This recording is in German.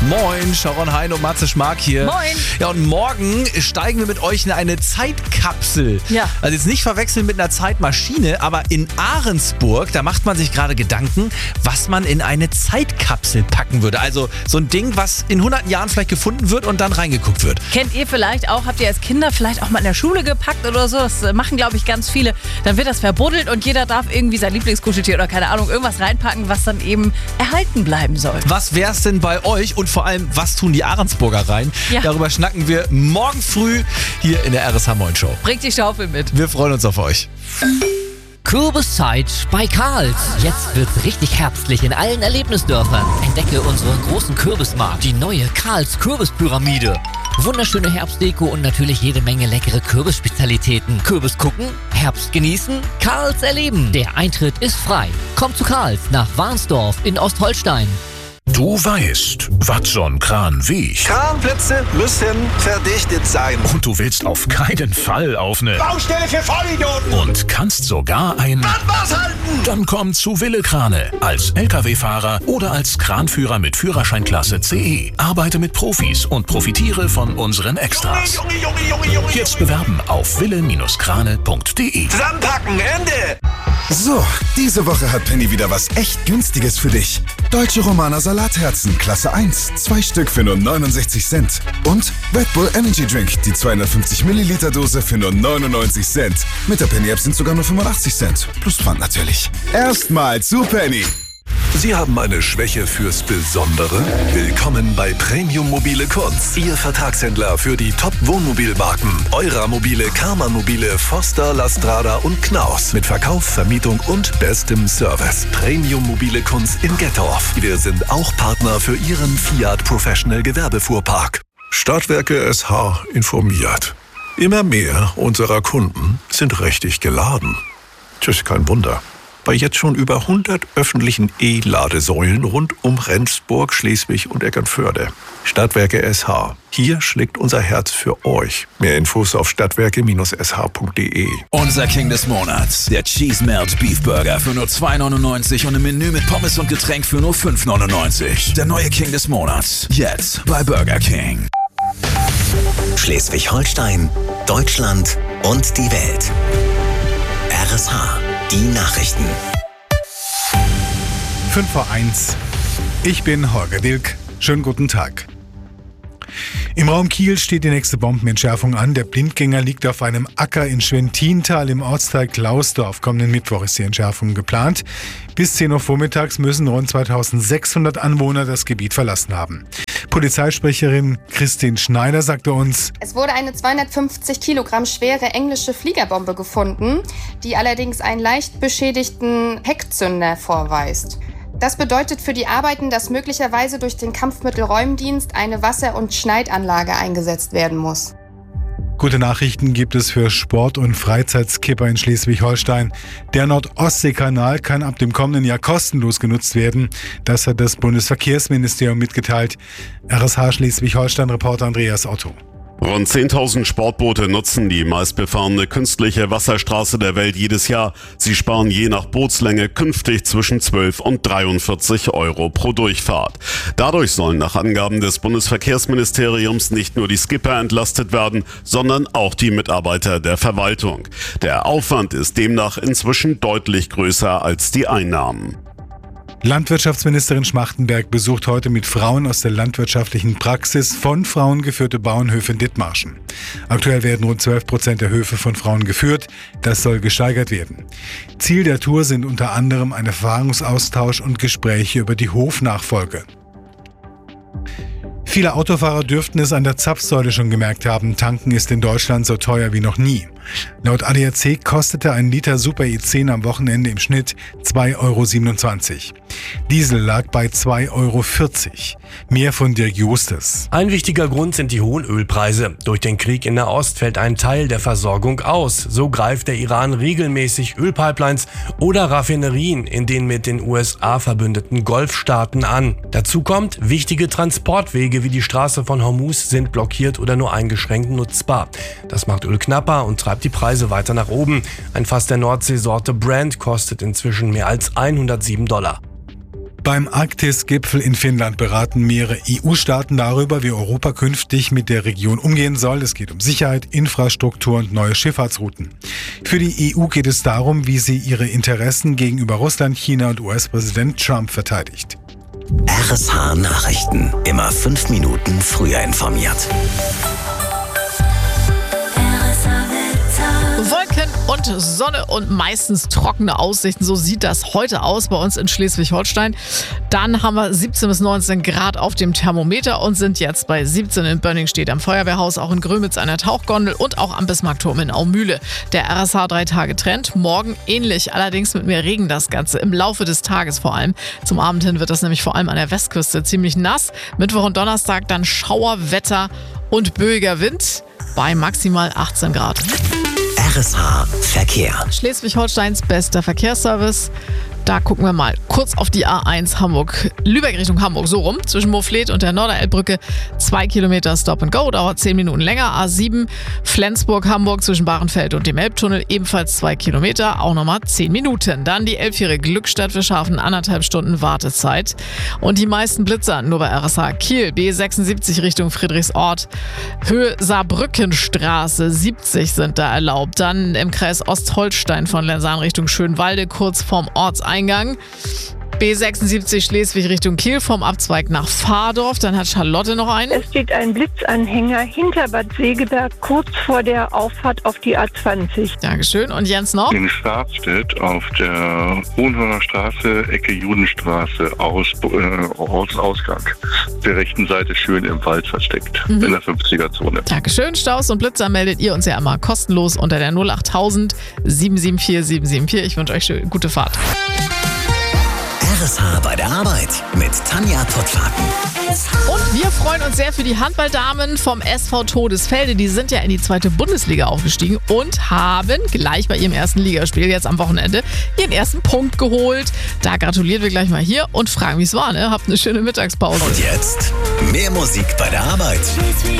Moin, Sharon Hein und Matze Schmark hier. Moin. Ja, und morgen steigen wir mit euch in eine Zeitkapsel. Ja. Also jetzt nicht verwechseln mit einer Zeitmaschine, aber in Ahrensburg, da macht man sich gerade Gedanken, was man in eine Zeitkapsel packen würde. Also so ein Ding, was in 100 Jahren vielleicht gefunden wird und dann reingeguckt wird. Kennt ihr vielleicht auch, habt ihr als Kinder vielleicht auch mal in der Schule gepackt oder so? Das machen, glaube ich, ganz viele. Dann wird das verbuddelt und jeder darf irgendwie sein Lieblingskuscheltier oder keine Ahnung, irgendwas reinpacken, was dann eben erhalten bleiben soll. Was wär's denn bei euch und vor allem, was tun die Ahrensburger rein? Ja. Darüber schnacken wir morgen früh hier in der RSH Moin Show. Bringt die Schaufel mit. Wir freuen uns auf euch. Kürbiszeit bei Karls. Jetzt wird's richtig herbstlich in allen Erlebnisdörfern. Entdecke unseren großen Kürbismarkt, die neue Karls Kürbispyramide. Wunderschöne Herbstdeko und natürlich jede Menge leckere Kürbisspezialitäten. Kürbis gucken, Herbst genießen, Karls erleben. Der Eintritt ist frei. Kommt zu Karls nach Warnsdorf in Ostholstein. Du weißt, was so ein Kran wiegt. Kranplätze müssen verdichtet sein. Und du willst auf keinen Fall auf eine Baustelle für Vollidioten. und kannst sogar ein Was halten? Dann komm zu Wille Krane. Als LKW-Fahrer oder als Kranführer mit Führerscheinklasse CE. Arbeite mit Profis und profitiere von unseren Extras. Junge. Jetzt bewerben auf wille-krane.de. Zusammenpacken, Ende. So, diese Woche hat Penny wieder was echt Günstiges für dich. Deutsche Romaner Salatherzen, Klasse 1, 2 Stück für nur 69 Cent. Und Red Bull Energy Drink, die 250 Milliliter Dose für nur 99 Cent. Mit der Penny App sind sogar nur 85 Cent. Plus Pfand natürlich. Erstmal zu Penny. Sie haben eine Schwäche fürs Besondere? Willkommen bei Premium Mobile Kunz, Ihr Vertragshändler für die Top-Wohnmobilmarken. Eura-Mobile, Karmann-Mobile, Foster, Lastrada und Knaus. Mit Verkauf, Vermietung und bestem Service. Premium Mobile Kunz in Gettorf. Wir sind auch Partner für Ihren Fiat Professional Gewerbefuhrpark. Stadtwerke SH informiert. Immer mehr unserer Kunden sind richtig geladen. Tschüss, kein Wunder. Bei jetzt schon über 100 öffentlichen E-Ladesäulen rund um Rendsburg, Schleswig und Eckernförde. Stadtwerke SH. Hier schlägt unser Herz für euch. Mehr Infos auf stadtwerke-sh.de. Unser King des Monats, der Cheese Melt Beef Burger für nur 2,99 und ein Menü mit Pommes und Getränk für nur 5,99. Der neue King des Monats, jetzt bei Burger King. Schleswig-Holstein, Deutschland und die Welt. RSH, die Nachrichten. 5 vor 1. Ich bin Holger Dilk. Schönen guten Tag. Im Raum Kiel steht die nächste Bombenentschärfung an. Der Blindgänger liegt auf einem Acker in Schwentintal im Ortsteil Klausdorf. Kommenden Mittwoch ist die Entschärfung geplant. Bis 10 Uhr vormittags müssen rund 2600 Anwohner das Gebiet verlassen haben. Polizeisprecherin Christine Schneider sagte uns: Es wurde eine 250 Kilogramm schwere englische Fliegerbombe gefunden, die allerdings einen leicht beschädigten Heckzünder vorweist. Das bedeutet für die Arbeiten, dass möglicherweise durch den Kampfmittelräumdienst eine Wasser- und Schneidanlage eingesetzt werden muss. Gute Nachrichten gibt es für Sport- und Freizeitskipper in Schleswig-Holstein. Der Nord-Ostsee-Kanal kann ab dem kommenden Jahr kostenlos genutzt werden. Das hat das Bundesverkehrsministerium mitgeteilt. RSH Schleswig-Holstein-Reporter Andreas Otto. Rund 10.000 Sportboote nutzen die meistbefahrene künstliche Wasserstraße der Welt jedes Jahr. Sie sparen je nach Bootslänge künftig zwischen 12 und 43 Euro pro Durchfahrt. Dadurch sollen nach Angaben des Bundesverkehrsministeriums nicht nur die Skipper entlastet werden, sondern auch die Mitarbeiter der Verwaltung. Der Aufwand ist demnach inzwischen deutlich größer als die Einnahmen. Landwirtschaftsministerin Schmachtenberg besucht heute mit Frauen aus der landwirtschaftlichen Praxis von Frauen geführte Bauernhöfe in Dithmarschen. Aktuell werden rund 12% der Höfe von Frauen geführt. Das soll gesteigert werden. Ziel der Tour sind unter anderem ein Erfahrungsaustausch und Gespräche über die Hofnachfolge. Viele Autofahrer dürften es an der Zapfsäule schon gemerkt haben, tanken ist in Deutschland so teuer wie noch nie. Laut ADAC kostete ein Liter Super E10 am Wochenende im Schnitt 2,27 €. Diesel lag bei 2,40 €. Mehr von Dirk Justes. Ein wichtiger Grund sind die hohen Ölpreise. Durch den Krieg in Nahost fällt ein Teil der Versorgung aus. So greift der Iran regelmäßig Ölpipelines oder Raffinerien in den mit den USA verbündeten Golfstaaten an. Dazu kommt, wichtige Transportwege wie die Straße von Hormuz sind blockiert oder nur eingeschränkt nutzbar. Das macht Öl knapper und treibt die Preise weiter nach oben. Ein Fass der Nordseesorte Brent kostet inzwischen mehr als $107. Beim Arktis-Gipfel in Finnland beraten mehrere EU-Staaten darüber, wie Europa künftig mit der Region umgehen soll. Es geht um Sicherheit, Infrastruktur und neue Schifffahrtsrouten. Für die EU geht es darum, wie sie ihre Interessen gegenüber Russland, China und US-Präsident Trump verteidigt. RSH Nachrichten. Immer 5 Minuten früher informiert. Wolken und Sonne und meistens trockene Aussichten. So sieht das heute aus bei uns in Schleswig-Holstein. Dann haben wir 17 bis 19 Grad auf dem Thermometer und sind jetzt bei 17 in Bönningstedt am Feuerwehrhaus, auch in Grömitz an der Tauchgondel und auch am Bismarckturm in Aumühle. Der RSH 3-Tage-Trend. Morgen ähnlich, allerdings mit mehr Regen das Ganze. Im Laufe des Tages vor allem. Zum Abend hin wird das nämlich vor allem an der Westküste ziemlich nass. Mittwoch und Donnerstag dann Schauerwetter und böiger Wind bei maximal 18 Grad. RSH Verkehr. Schleswig-Holsteins bester Verkehrsservice. Da gucken wir mal kurz auf die A1 Lübeck Richtung Hamburg, so rum. Zwischen Moorfleet und der Norderelbbrücke 2 Kilometer Stop and Go, dauert 10 Minuten länger. A7 Flensburg-Hamburg zwischen Bahrenfeld und dem Elbtunnel, ebenfalls 2 Kilometer, auch nochmal 10 Minuten. Dann die 11-jährige Glückstadt, wir schaffen 1,5 Stunden Wartezeit. Und die meisten Blitzer nur bei RSH Kiel, B76 Richtung Friedrichsort, Höhe Saarbrückenstraße, 70 sind da erlaubt. Dann im Kreis Ostholstein von Lensahn Richtung Schönwalde, kurz vorm Ortseingang. B76 Schleswig Richtung Kiel vom Abzweig nach Fahrdorf. Dann hat Charlotte noch einen. Es steht ein Blitzanhänger hinter Bad Segeberg, kurz vor der Auffahrt auf die A20. Dankeschön. Und Jens noch? In Schafstedt auf der Hohenhörner Straße, Ecke Judenstraße, Ausgang. Der rechten Seite schön im Wald versteckt, in der 50er-Zone. Dankeschön. Staus und Blitzer meldet ihr uns ja immer kostenlos unter der 08000 774 774. Ich wünsche euch gute Fahrt. RSH bei der Arbeit mit Tanja Pottlaken. Und wir freuen uns sehr für die Handballdamen vom SV Todesfelde. Die sind ja in die 2. Bundesliga aufgestiegen und haben gleich bei ihrem ersten Ligaspiel jetzt am Wochenende ihren ersten Punkt geholt. Da gratulieren wir gleich mal hier und fragen, wie es war. Ne? Habt eine schöne Mittagspause. Und jetzt mehr Musik bei der Arbeit.